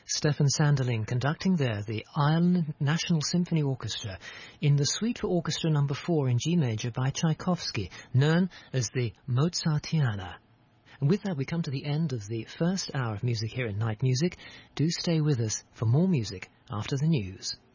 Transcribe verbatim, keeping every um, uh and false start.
Stefan Sanderling conducting there the Ireland National Symphony Orchestra in the Suite for Orchestra number four in G major by Tchaikovsky, known as the Mozartiana. And with that, we come to the end of the first hour of music here at Night Music. Do stay with us for more music after the news.